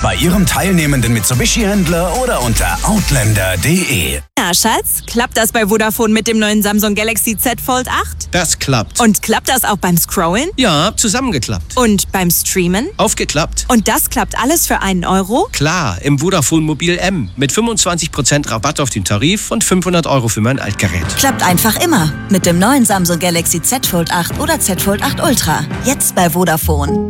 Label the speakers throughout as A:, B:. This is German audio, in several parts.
A: bei Ihrem teilnehmenden Mitsubishi-Händler oder unter outlander.de.
B: Ja, Schatz, klappt das bei Vodafone mit dem neuen Samsung Galaxy Z Fold 8?
C: Das klappt.
B: Und klappt das auch beim Scrollen?
C: Ja, zusammengeklappt.
B: Und beim Streamen?
C: Aufgeklappt.
B: Und das klappt alles für einen Euro?
C: Klar, im Vodafone Mobil M mit 25% Rabatt auf den Tarif und 500 € für mein Altgerät.
D: Klappt einfach immer mit dem neuen Samsung Galaxy Z Fold 8 oder Z Fold 8 Ultra. Jetzt bei Vodafone.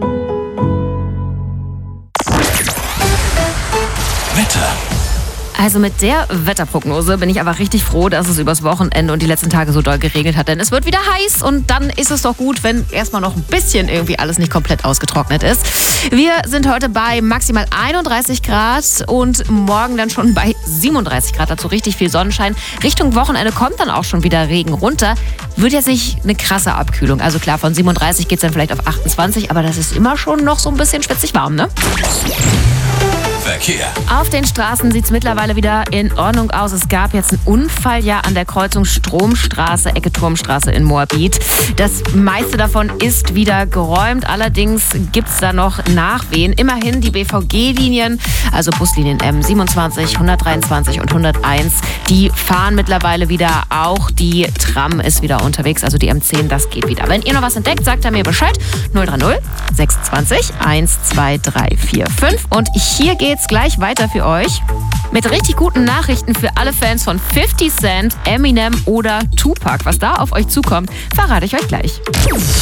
A: Wetter.
E: Also mit der Wetterprognose bin ich aber richtig froh, dass es übers Wochenende und die letzten Tage so doll geregnet hat. Denn es wird wieder heiß und dann ist es doch gut, wenn erstmal noch ein bisschen irgendwie alles nicht komplett ausgetrocknet ist. Wir sind heute bei maximal 31 Grad und morgen dann schon bei 37 Grad. Dazu richtig viel Sonnenschein. Richtung Wochenende kommt dann auch schon wieder Regen runter. Wird jetzt nicht eine krasse Abkühlung. Also klar, von 37 geht es dann vielleicht auf 28, aber das ist immer schon noch so ein bisschen schwitzig warm, ne?
A: Verkehr.
E: Auf den Straßen sieht es mittlerweile wieder in Ordnung aus. Es gab jetzt einen Unfall an der Kreuzung Stromstraße, Ecke Turmstraße in Moabit. Das meiste davon ist wieder geräumt. Allerdings gibt es da noch Nachwehen. Immerhin die BVG-Linien, also Buslinien M27, 123 und 101, die fahren mittlerweile wieder. Auch die Tram ist wieder unterwegs, also die M10, das geht wieder. Wenn ihr noch was entdeckt, sagt er mir Bescheid. 030 26 12345. Und hier geht's gleich weiter für euch mit richtig guten Nachrichten für alle Fans von 50 Cent, Eminem oder Tupac. Was da auf euch zukommt, verrate ich euch gleich.